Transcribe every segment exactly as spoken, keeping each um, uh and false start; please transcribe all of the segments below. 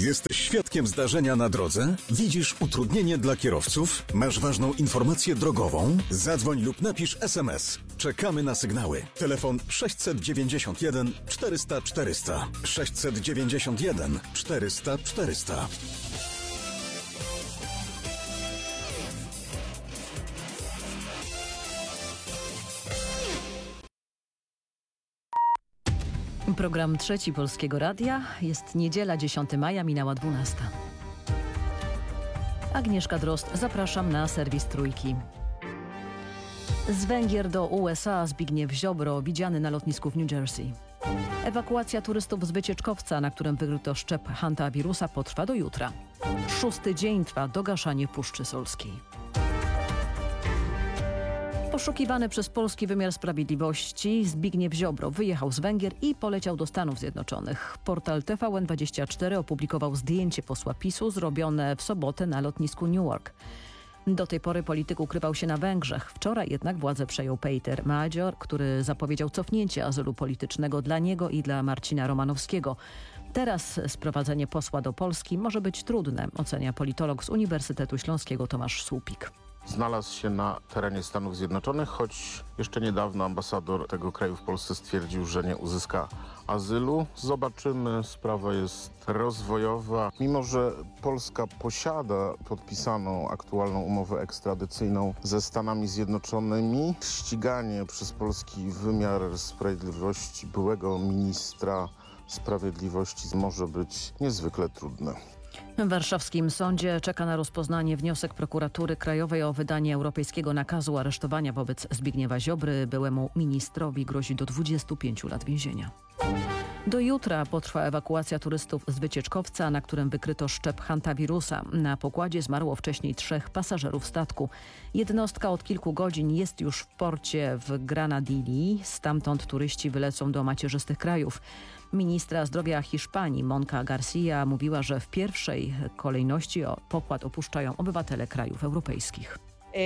Jesteś świadkiem zdarzenia na drodze? Widzisz utrudnienie dla kierowców? Masz ważną informację drogową? Zadzwoń lub napisz es em es. Czekamy na sygnały. Telefon sześćset dziewięćdziesiąt jeden czterysta czterysta. sześćset dziewięćdziesiąt jeden czterysta czterysta. Program Trzeci Polskiego Radia. Jest niedziela, dziesiątego maja, minęła dwunasta. Agnieszka Drozd, zapraszam na serwis Trójki. Z Węgier do U S A Zbigniew Ziobro widziany na lotnisku w New Jersey. Ewakuacja turystów z wycieczkowca, na którym wykryto szczep hantawirusa, potrwa do jutra. Szósty dzień trwa dogaszanie Puszczy Solskiej. Poszukiwany przez polski wymiar sprawiedliwości Zbigniew Ziobro wyjechał z Węgier i poleciał do Stanów Zjednoczonych. Portal T V N dwadzieścia cztery opublikował zdjęcie posła PiSu zrobione w sobotę na lotnisku Newark. Do tej pory polityk ukrywał się na Węgrzech. Wczoraj jednak władzę przejął Peter Major, który zapowiedział cofnięcie azylu politycznego dla niego i dla Marcina Romanowskiego. Teraz sprowadzenie posła do Polski może być trudne, ocenia politolog z Uniwersytetu Śląskiego Tomasz Słupik. Znalazł się na terenie Stanów Zjednoczonych, choć jeszcze niedawno ambasador tego kraju w Polsce stwierdził, że nie uzyska azylu. Zobaczymy, sprawa jest rozwojowa. Mimo że Polska posiada podpisaną aktualną umowę ekstradycyjną ze Stanami Zjednoczonymi, ściganie przez polski wymiar sprawiedliwości byłego ministra sprawiedliwości może być niezwykle trudne. W warszawskim sądzie czeka na rozpoznanie wniosek prokuratury krajowej o wydanie europejskiego nakazu aresztowania wobec Zbigniewa Ziobry. Byłemu ministrowi grozi do dwudziestu pięciu lat więzienia. Do jutra potrwa ewakuacja turystów z wycieczkowca, na którym wykryto szczep hantawirusa. Na pokładzie zmarło wcześniej trzech pasażerów statku. Jednostka od kilku godzin jest już w porcie w Granadilli. Stamtąd turyści wylecą do macierzystych krajów. Ministra zdrowia Hiszpanii Mónica García mówiła, że w pierwszej kolejności pokład opuszczają obywatele krajów europejskich.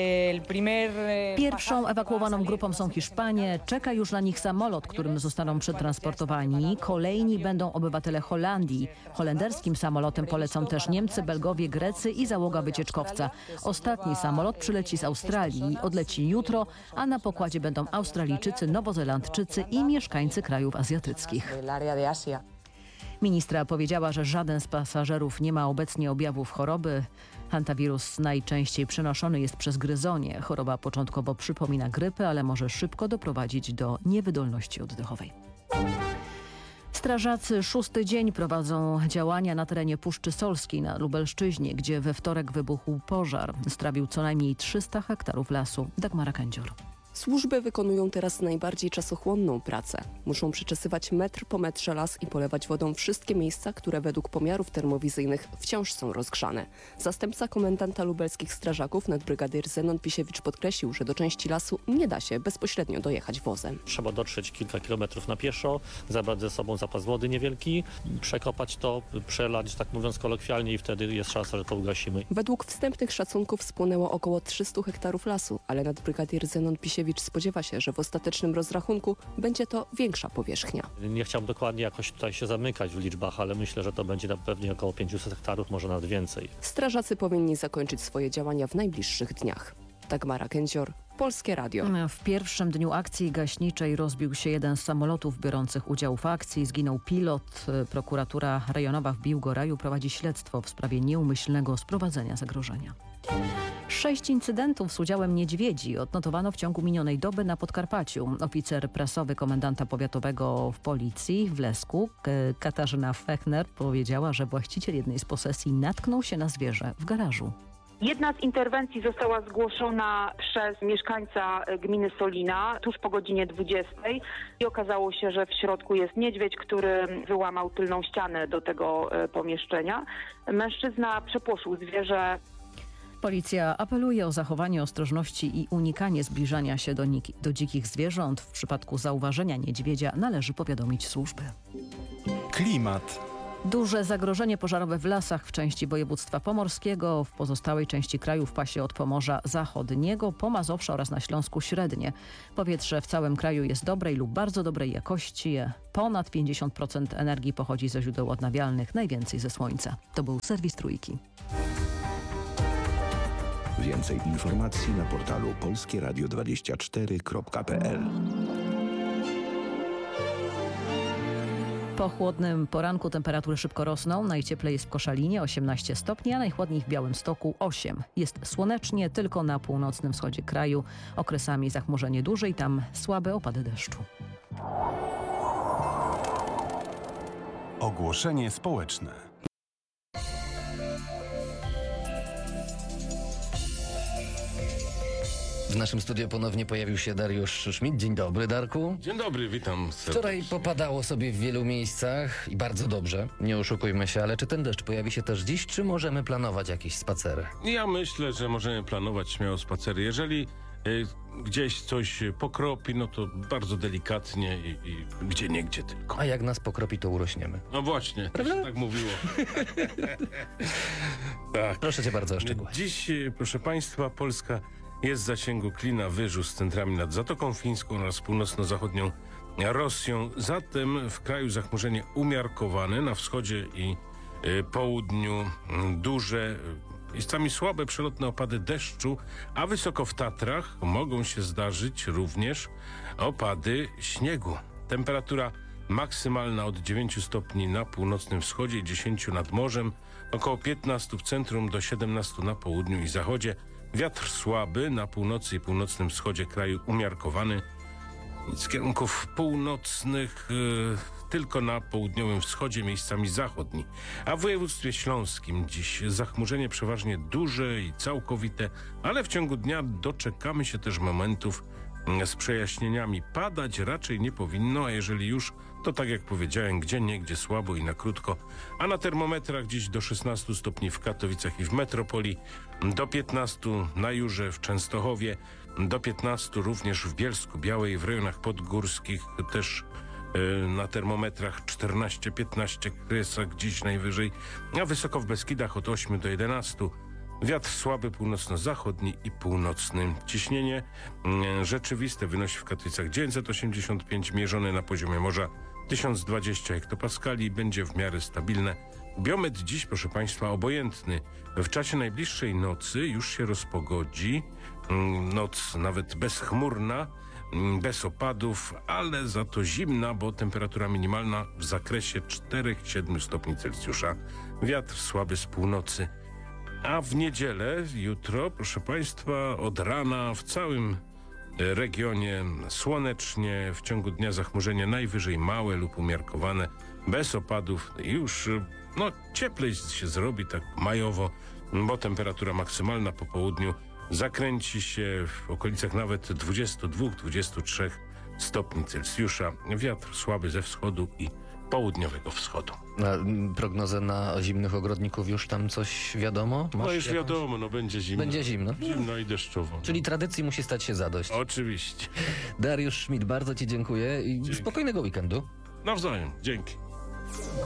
Pierwszą ewakuowaną grupą są Hiszpanie. Czeka już na nich samolot, którym zostaną przetransportowani. Kolejni będą obywatele Holandii. Holenderskim samolotem polecą też Niemcy, Belgowie, Grecy i załoga wycieczkowca. Ostatni samolot przyleci z Australii. Odleci jutro, a na pokładzie będą Australijczycy, Nowozelandczycy i mieszkańcy krajów azjatyckich. Ministra powiedziała, że żaden z pasażerów nie ma obecnie objawów choroby. Hantawirus najczęściej przenoszony jest przez gryzonie. Choroba początkowo przypomina grypę, ale może szybko doprowadzić do niewydolności oddechowej. Strażacy szósty dzień prowadzą działania na terenie Puszczy Solskiej na Lubelszczyźnie, gdzie we wtorek wybuchł pożar. Strawił co najmniej trzysta hektarów lasu. Dagmara Kędzior. Służby wykonują teraz najbardziej czasochłonną pracę. Muszą przeczesywać metr po metrze las i polewać wodą wszystkie miejsca, które według pomiarów termowizyjnych wciąż są rozgrzane. Zastępca komendanta lubelskich strażaków, nadbrygadyr Zenon Pisiewicz, podkreślił, że do części lasu nie da się bezpośrednio dojechać wozem. Trzeba dotrzeć kilka kilometrów na pieszo, zabrać ze sobą zapas wody niewielki, przekopać to, przelać, tak mówiąc kolokwialnie, i wtedy jest szansa, że to ugasimy. Według wstępnych szacunków spłonęło około trzysta hektarów lasu, ale nadbrygadyr Zenon Pisiewicz spodziewa się, że w ostatecznym rozrachunku będzie to większa powierzchnia. Nie chciałbym dokładnie jakoś tutaj się zamykać w liczbach, ale myślę, że to będzie na pewnie około pięćset hektarów, może nawet więcej. Strażacy powinni zakończyć swoje działania w najbliższych dniach. Dagmara Kędzior, Polskie Radio. W pierwszym dniu akcji gaśniczej rozbił się jeden z samolotów biorących udział w akcji. Zginął pilot. Prokuratura rejonowa w Biłgoraju prowadzi śledztwo w sprawie nieumyślnego sprowadzenia zagrożenia. Sześć incydentów z udziałem niedźwiedzi odnotowano w ciągu minionej doby na Podkarpaciu. Oficer prasowy komendanta powiatowego w policji w Lesku, Katarzyna Fechner, powiedziała, że właściciel jednej z posesji natknął się na zwierzę w garażu. Jedna z interwencji została zgłoszona przez mieszkańca gminy Solina tuż po godzinie dwudziestej i okazało się, że w środku jest niedźwiedź, który wyłamał tylną ścianę do tego pomieszczenia. Mężczyzna przepłoszył zwierzę. Policja apeluje o zachowanie ostrożności i unikanie zbliżania się do, do dzikich zwierząt. W przypadku zauważenia niedźwiedzia należy powiadomić służby. Klimat. Duże zagrożenie pożarowe w lasach w części województwa pomorskiego, w pozostałej części kraju w pasie od Pomorza Zachodniego, po Mazowszu oraz na Śląsku średnie. Powietrze w całym kraju jest dobrej lub bardzo dobrej jakości. Ponad pięćdziesiąt procent energii pochodzi ze źródeł odnawialnych, najwięcej ze słońca. To był serwis Trójki. Więcej informacji na portalu polskie radio dwadzieścia cztery kropka p l. Po chłodnym poranku temperatury szybko rosną. Najcieplej jest w Koszalinie osiemnaście stopni, a najchłodniej w Białymstoku osiem. Jest słonecznie tylko na północnym wschodzie kraju. Okresami zachmurzenie duże i tam słabe opady deszczu. Ogłoszenie społeczne. W naszym studiu ponownie pojawił się Dariusz Schmidt. Dzień dobry, Darku. Dzień dobry, witam serdecznie. Wczoraj popadało sobie w wielu miejscach i bardzo dobrze, nie oszukujmy się, ale czy ten deszcz pojawi się też dziś, czy możemy planować jakieś spacery? Ja myślę, że możemy planować śmiało spacery. Jeżeli y, gdzieś coś pokropi, no to bardzo delikatnie i, i gdzie niegdzie tylko. A jak nas pokropi, to urośniemy. No właśnie, to się tak mówiło. Tak. Proszę cię bardzo o szczegóły. Dziś, y, proszę państwa, Polska jest w zasięgu klina wyżu z centrami nad Zatoką Fińską oraz północno-zachodnią Rosją. Zatem w kraju zachmurzenie umiarkowane, na wschodzie i y, południu y, duże, y, miejscami słabe przelotne opady deszczu, a wysoko w Tatrach mogą się zdarzyć również opady śniegu. Temperatura maksymalna od dziewięciu stopni na północnym wschodzie i dziesięciu nad morzem, około piętnastu w centrum do siedemnastu na południu i zachodzie. Wiatr słaby na północy i północnym wschodzie kraju umiarkowany. Z kierunków północnych yy, tylko na południowym wschodzie, miejscami zachodni. A w województwie śląskim dziś zachmurzenie przeważnie duże i całkowite, ale w ciągu dnia doczekamy się też momentów z przejaśnieniami. Padać raczej nie powinno, a jeżeli już, to tak jak powiedziałem, gdzie niegdzie słabo i na krótko. A na termometrach dziś do szesnastu stopni w Katowicach i w metropolii, do piętnastu na Jurze, w Częstochowie, do piętnastu również w Bielsku Białej, w rejonach podgórskich też yy, na termometrach czternaście piętnaście, Kresach dziś najwyżej, a wysoko w Beskidach od ośmiu do jedenastu. Wiatr słaby północno-zachodni i północny. Ciśnienie mm, rzeczywiste wynosi w Katowicach dziewięćset osiemdziesiąt pięć, mierzone na poziomie morza tysiąc dwadzieścia hektopaskali i będzie w miarę stabilne. Biometr dziś, proszę państwa, obojętny. W czasie najbliższej nocy już się rozpogodzi. Mm, noc nawet bezchmurna, mm, bez opadów, ale za to zimna, bo temperatura minimalna w zakresie cztery do siedmiu stopni Celsjusza. Wiatr słaby z północy. A w niedzielę, jutro, proszę państwa, od rana w całym regionie słonecznie, w ciągu dnia zachmurzenie najwyżej małe lub umiarkowane, bez opadów. Już no, cieplej się zrobi, tak majowo, bo temperatura maksymalna po południu zakręci się w okolicach nawet dwudziestu dwóch do dwudziestu trzech stopni Celsjusza. Wiatr słaby ze wschodu i południowego wschodu. A prognozę na zimnych ogrodników już tam coś wiadomo? Masz No już jakąś? wiadomo, no będzie zimno. Będzie zimno. Zimno i deszczowo. Czyli tradycji musi stać się zadość. Oczywiście. Dariusz Schmidt, bardzo ci dziękuję i Dzięki. spokojnego weekendu. Nawzajem. Dzięki.